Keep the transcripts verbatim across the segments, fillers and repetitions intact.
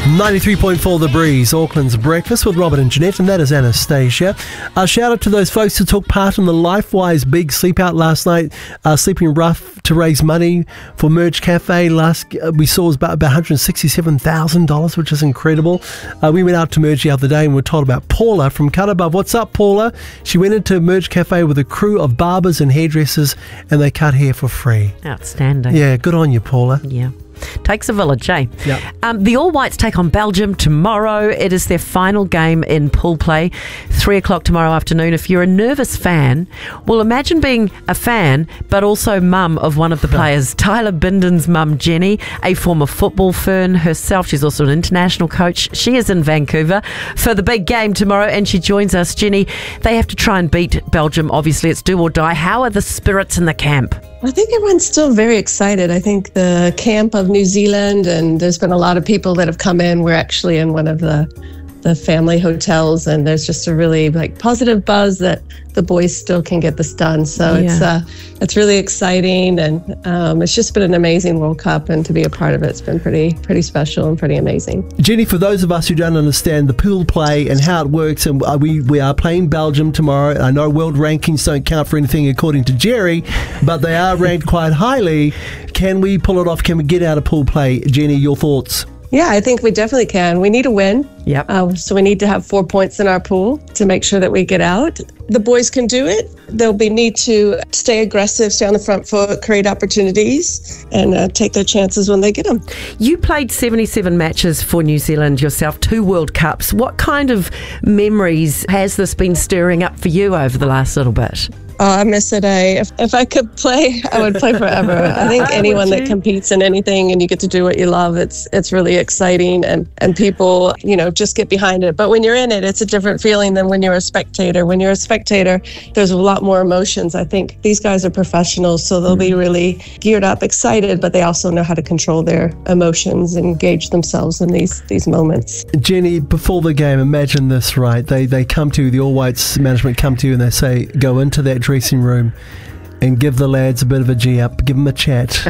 ninety-three point four The Breeze, Auckland's breakfast with Robert and Jeanette, and that is Anastasia. A shout out to those folks who took part in the LifeWise Big Sleep Out last night, uh, sleeping rough to raise money for Merge Cafe. Last uh, we saw was about, about one hundred sixty-seven thousand dollars, which is incredible. Uh, we went out to Merge the other day and we were told about Paula from Cut Above. What's up, Paula? She went into Merge Cafe with a crew of barbers and hairdressers, and they cut hair for free. Outstanding. Yeah, good on you, Paula. Yeah. Takes a village, eh? Yep. Um, the All Whites take on Belgium tomorrow. It is their final game in pool play, three o'clock tomorrow afternoon. If you're a nervous fan, well, imagine being a fan, but also mum of one of the players. Tyler Binden's mum, Jenny, a former football fern herself. She's also an international coach. She is in Vancouver for the big game tomorrow, and she joins us. Jenny, they have to try and beat Belgium. Obviously, it's do or die. How are the spirits in the camp? I think everyone's still very excited. I think the camp of New Zealand, and there's been a lot of people that have come in. We're actually in one of the the family hotels, and there's just a really like positive buzz that the boys still can get this done. So yeah. it's uh, it's really exciting, and um, it's just been an amazing World Cup, and to be a part of it's been pretty pretty special and pretty amazing. Jenny, for those of us who don't understand the pool play and how it works, and we we are playing Belgium tomorrow. I know world rankings don't count for anything according to Jerry, but they are ranked quite highly. Can we pull it off? Can we get out of pool play? Jenny, your thoughts? Yeah, I think we definitely can. We need a win. Yep. Uh, so we need to have four points in our pool to make sure that we get out. The boys can do it. They'll be need to stay aggressive, stay on the front foot, create opportunities, and uh, take their chances when they get them. You played seventy-seven matches for New Zealand yourself, two World Cups. What kind of memories has this been stirring up for you over the last little bit? Oh, I miss it. I, if, if I could play, I would play forever. I think anyone that competes in anything and you get to do what you love, it's it's really exciting, and, and people, you know, just get behind it. But when you're in it, it's a different feeling than when you're a spectator. When you're a spectator, there's a lot more emotions. I think these guys are professionals, so they'll be really geared up, excited, but they also know how to control their emotions and engage themselves in these these moments. Jenny, before the game, imagine this, right? They, they come to you, the All Whites management come to you and they say, go into that dressing room and give the lads a bit of a G up, give them a chat.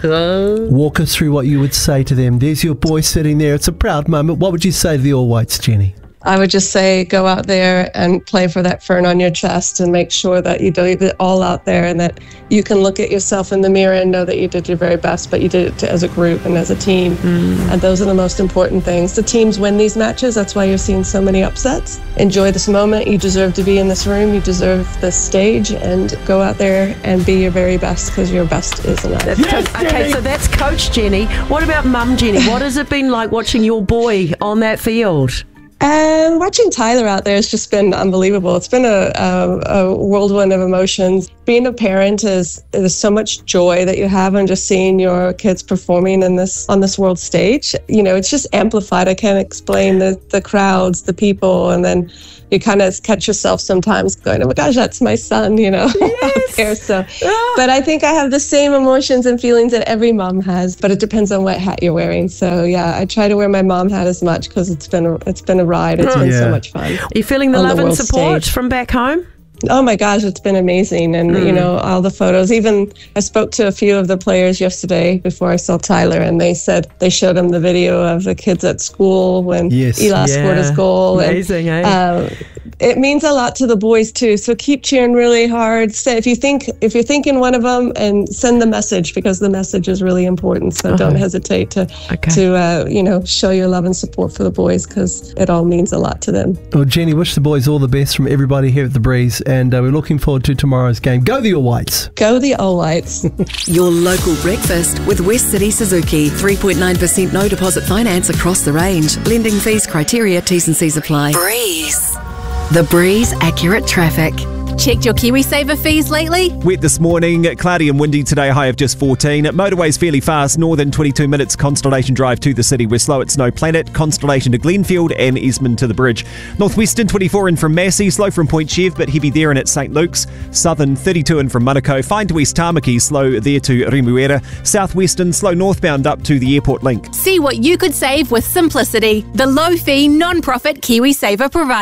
Walk us through what you would say to them. There's your boy sitting there. It's a proud moment. What would you say to the All Whites, Jenny? I would just say go out there and play for that fern on your chest, and make sure that you do it all out there, and that you can look at yourself in the mirror and know that you did your very best, but you did it to, as a group and as a team. Mm. And those are the most important things. The teams win these matches. That's why you're seeing so many upsets. Enjoy this moment. You deserve to be in this room. You deserve this stage, and go out there and be your very best, because your best is enough. That's yes, co- okay, so that's Coach Jenny. What about Mum Jenny? What has it been like watching your boy on that field? And watching Tyler out there has just been unbelievable. It's been a, a, a whirlwind of emotions. Being a parent is there's so much joy that you have in just seeing your kids performing in this on this world stage. You know, it's just amplified. I can't explain the the crowds, the people, and then you kind of catch yourself sometimes going, "Oh my gosh, that's my son," you know. Yes. there, so, but I think I have the same emotions and feelings that every mom has. But it depends on what hat you're wearing. So yeah, I try to wear my mom hat as much, because it's been a, it's been a ride. It's been yeah. so much fun. Are you feeling the love the and support stage. from back home? Oh my gosh, it's been amazing. And, mm. you know, all the photos, even I spoke to a few of the players yesterday before I saw Tyler, and they said they showed him the video of the kids at school when yes. Eli yeah. scored his goal. Amazing, and, eh? Um, it means a lot to the boys too. So keep cheering really hard. Say, if you think, if you're thinking one of them, and send the message, because the message is really important. So uh-huh. don't hesitate to, okay. to uh, you know, show your love and support for the boys, because it all means a lot to them. Well, Jenny, wish the boys all the best from everybody here at The Breeze, and uh, we're looking forward to tomorrow's game. Go the All Whites. Go the All Whites. Your local breakfast with West City Suzuki. three point nine percent no deposit finance across the range. Lending fees, criteria, T's and C's apply. Breeze. The Breeze Accurate Traffic. Checked your KiwiSaver fees lately? Wet this morning, cloudy and windy today, high of just fourteen. Motorways fairly fast, northern twenty-two minutes, Constellation Drive to the city. We're slow at Snow Planet, Constellation to Glenfield and Esmond to the bridge. Northwestern twenty-four in from Massey, slow from Point Chev, but heavy there and at Saint Luke's. Southern thirty-two in from Manukau, fine to West Tamaki, slow there to Remuera. Southwestern, slow northbound up to the airport link. See what you could save with Simplicity, the low-fee, non-profit KiwiSaver provider.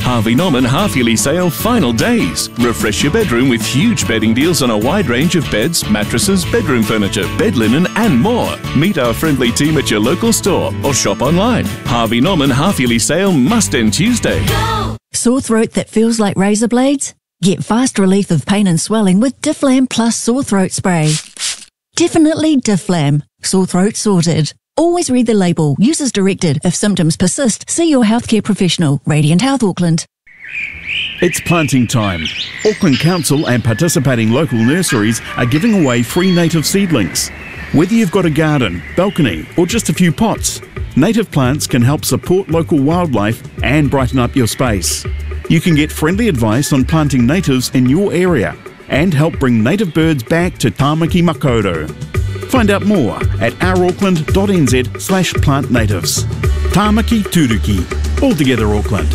Harvey Norman half-yearly sale final days. Refresh your bedroom with huge bedding deals on a wide range of beds, mattresses, bedroom furniture, bed linen and more. Meet our friendly team at your local store or shop online. Harvey Norman half-yearly sale must end Tuesday. Sore throat that feels like razor blades? Get fast relief of pain and swelling with Difflam Plus Sore Throat Spray. Definitely Difflam. Sore throat sorted. Always read the label. Use as directed. If symptoms persist, see your healthcare professional. Radiant Health Auckland. It's planting time. Auckland Council and participating local nurseries are giving away free native seedlings. Whether you've got a garden, balcony or just a few pots, native plants can help support local wildlife and brighten up your space. You can get friendly advice on planting natives in your area and help bring native birds back to Tāmaki Makaurau. Find out more at ourauckland.nz slash plant natives. Tāmaki Turuki. All together Auckland.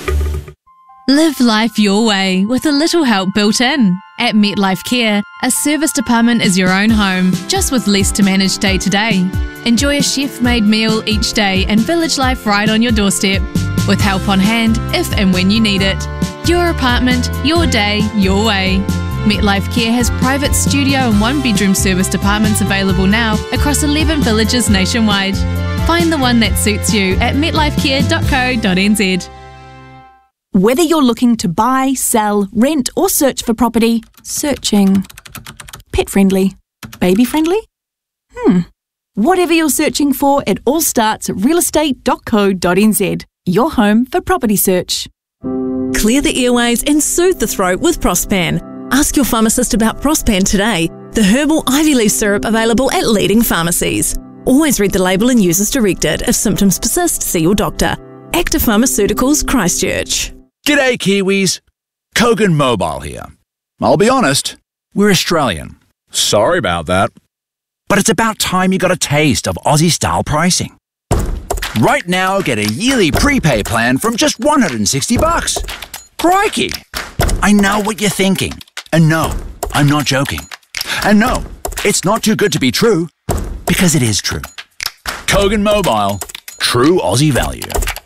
Live life your way with a little help built in. At MetLife Care, a service department is your own home, just with less to manage day to day. Enjoy a chef-made meal each day and village life right on your doorstep, with help on hand if and when you need it. Your apartment, your day, your way. MetLife Care has private studio and one-bedroom service departments available now across eleven villages nationwide. Find the one that suits you at metlifecare dot co dot n z. Whether you're looking to buy, sell, rent or search for property, searching. Pet-friendly? Baby-friendly? Hmm. Whatever you're searching for, it all starts at real estate dot co dot n z, your home for property search. Clear the airways and soothe the throat with Prospan. Ask your pharmacist about Prospan today, the herbal ivy leaf syrup available at leading pharmacies. Always read the label and use as directed. If symptoms persist, see your doctor. Active Pharmaceuticals, Christchurch. G'day Kiwis, Kogan Mobile here. I'll be honest, we're Australian. Sorry about that. But it's about time you got a taste of Aussie-style pricing. Right now, get a yearly prepay plan from just one hundred sixty bucks. Crikey! I know what you're thinking. And no, I'm not joking. And no, it's not too good to be true, because it is true. Kogan Mobile, true Aussie value.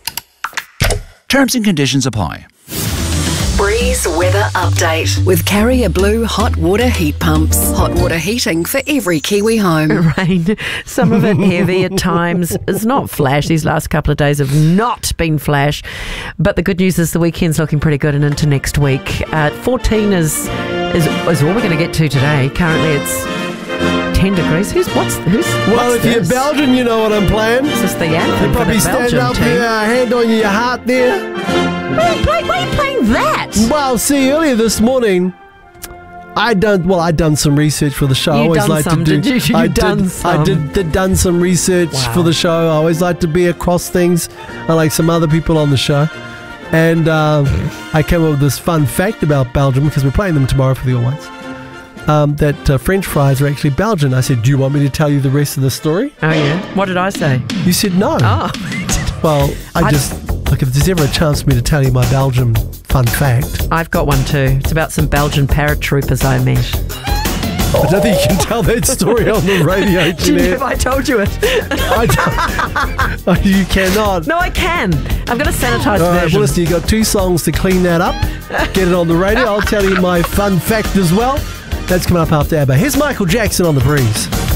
Terms and conditions apply. Breeze weather update with Carrier Blue hot water heat pumps. Hot water heating for every Kiwi home. Rain, some of it heavy at times. It's not flash. These last couple of days have not been flash. But the good news is the weekend's looking pretty good and into next week. Uh, fourteen is, is is all we're going to get to today. Currently it's ten degrees. Who's what's who's? Well, what's if you're this? Belgian, you know what I'm playing. Is this the anthem? You probably for the stand Belgian up team? with your hand on your heart there. Why are, you play, why are you playing that? Well, see, earlier this morning, I done well. I done some research for the show. You I always done like some, to do. did you? You I done did. some. I did, did done some research Wow. for the show. I always like to be across things. I like some other people on the show, and uh, I came up with this fun fact about Belgium because we're playing them tomorrow for the All Whites. Um, that uh, French fries are actually Belgian. I said, "Do you want me to tell you the rest of the story?" Oh yeah. What did I say? You said no. Oh. Well, I, I- just look. If there's ever a chance for me to tell you my Belgium fun fact, I've got one too. It's about some Belgian paratroopers I met. I don't think you can tell that story on the radio. Jeanette. Have I told you it? I don't, oh, you cannot. No, I can. I'm going to sanitize All the right, version. well, listen, you got two songs to clean that up. Get it on the radio. I'll tell you my fun fact as well. That's coming up after ABBA. Here's Michael Jackson on The Breeze.